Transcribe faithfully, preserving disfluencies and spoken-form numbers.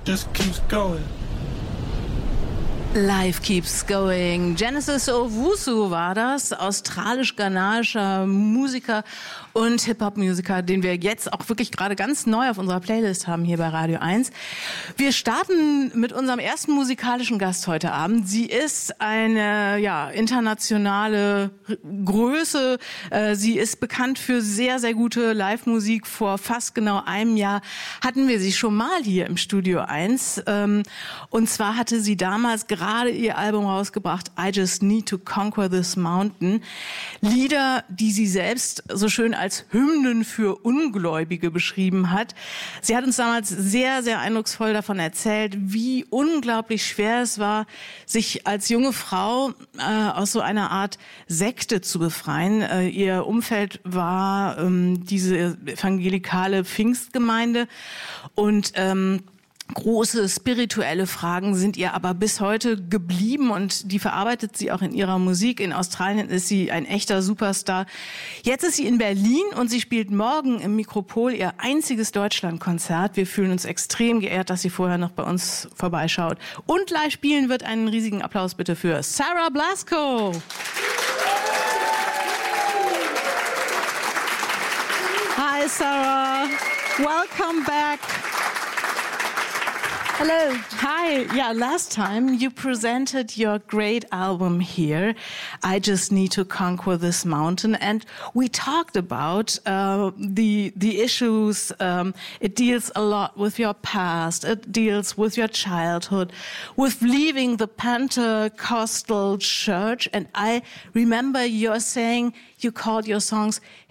just keeps going. Life keeps going. Genesis Owusu war das, australisch-ghanaischer Musiker und Hip-Hop-Musiker, den wir jetzt auch wirklich gerade ganz neu auf unserer Playlist haben hier bei Radio eins. Wir starten mit unserem ersten musikalischen Gast heute Abend. Sie ist eine ja, internationale Größe. Sie ist bekannt für sehr, sehr gute Live-Musik. Vor fast genau einem Jahr hatten wir sie schon mal hier im Studio eins. Und zwar hatte sie damals gerade gerade ihr Album rausgebracht, I Just Need to Conquer This Mountain. Lieder, die sie selbst so schön als Hymnen für Ungläubige beschrieben hat. Sie hat uns damals sehr, sehr eindrucksvoll davon erzählt, wie unglaublich schwer es war, sich als junge Frau äh, aus so einer Art Sekte zu befreien. Äh, ihr Umfeld war ähm, diese evangelikale Pfingstgemeinde und ähm, große spirituelle Fragen sind ihr aber bis heute geblieben und die verarbeitet sie auch in ihrer Musik. In Australien ist sie ein echter Superstar. Jetzt ist sie in Berlin und sie spielt morgen im Mikropol ihr einziges Deutschlandkonzert. Wir fühlen uns extrem geehrt, dass sie vorher noch bei uns vorbeischaut. Und live spielen wird. Einen riesigen Applaus bitte für Sarah Blasko. Hi Sarah, welcome back. Hello. Hi. Yeah, last time you presented your great album here, I Just Need to Conquer This Mountain, and we talked about uh, the the issues. Um, it deals a lot with your past. It deals with your childhood, with leaving the Pentecostal church. And I remember you're saying you called your songs